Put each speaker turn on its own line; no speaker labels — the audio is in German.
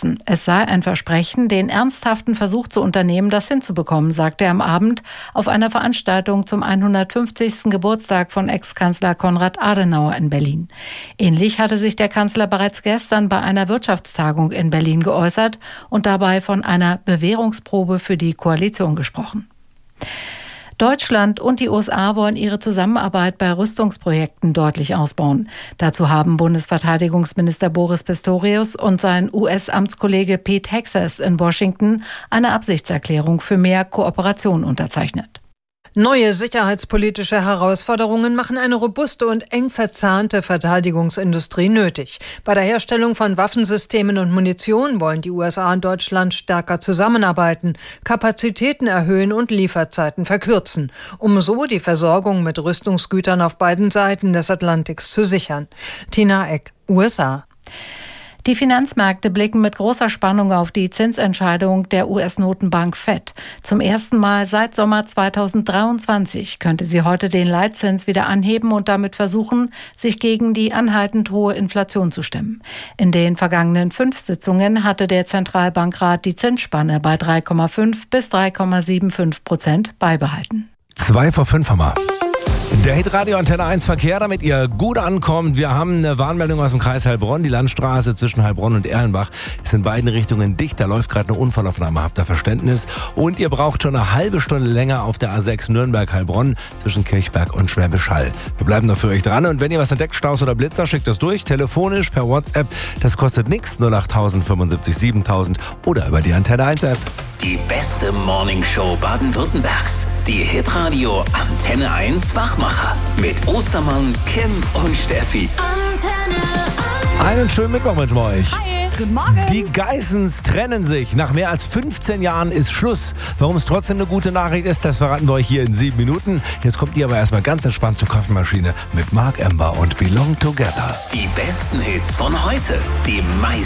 umzusetzen. Es sei ein Versprechen, den ernsthaften Versuch zu unternehmen, das hinzubekommen, sagte er am Abend auf einer Veranstaltung zum 150. Geburtstag von Ex-Kanzler Konrad Adenauer in Berlin. Ähnlich hatte sich der Kanzler bereits gestern bei einer Wirtschaftstagung in Berlin geäußert und dabei von einer Bewährungsprobe für die Koalition gesprochen. Deutschland und die USA wollen ihre Zusammenarbeit bei Rüstungsprojekten deutlich ausbauen. Dazu haben Bundesverteidigungsminister Boris Pistorius und sein US-Amtskollege Pete Hegseth in Washington eine Absichtserklärung für mehr Kooperation unterzeichnet.
Neue sicherheitspolitische Herausforderungen machen eine robuste und eng verzahnte Verteidigungsindustrie nötig. Bei der Herstellung von Waffensystemen und Munition wollen die USA und Deutschland stärker zusammenarbeiten, Kapazitäten erhöhen und Lieferzeiten verkürzen, um so die Versorgung mit Rüstungsgütern auf beiden Seiten des Atlantiks zu sichern. Tina Eck, USA.
Die Finanzmärkte blicken mit großer Spannung auf die Zinsentscheidung der US-Notenbank Fed. Zum ersten Mal seit Sommer 2023 könnte sie heute den Leitzins wieder anheben und damit versuchen, sich gegen die anhaltend hohe Inflation zu stemmen. In den vergangenen 5 Sitzungen hatte der Zentralbankrat die Zinsspanne bei 3,5 bis 3,75% beibehalten.
2 vor 5 haben wir. Der Hitradio Antenne 1 Verkehr, damit ihr gut ankommt. Wir haben eine Warnmeldung aus dem Kreis Heilbronn. Die Landstraße zwischen Heilbronn und Erlenbach ist in beiden Richtungen dicht. Da läuft gerade eine Unfallaufnahme. Habt ihr Verständnis? Und ihr braucht schon eine halbe Stunde länger auf der A6 Nürnberg-Heilbronn zwischen Kirchberg und Schwäbisch Hall. Wir bleiben noch für euch dran. Und wenn ihr was entdeckt, Staus oder Blitzer, schickt das durch. Telefonisch, per WhatsApp. Das kostet nichts. 08000 75 7000 oder über die Antenne 1 App.
Die beste Morningshow Baden-Württembergs. Die Hitradio Antenne 1 Wachmacher. Mit Ostermann, Kim und Steffi.
Antenne 1.
Einen schönen Mittwoch wünschen wir euch.
Hi, guten Morgen.
Die Geissens trennen sich. Nach mehr als 15 Jahren ist Schluss. Warum es trotzdem eine gute Nachricht ist, das verraten wir euch hier in 7 Minuten. Jetzt kommt ihr aber erstmal ganz entspannt zur Kaffeemaschine mit Mark Ember und Belong Together.
Die besten Hits von heute. Die meisten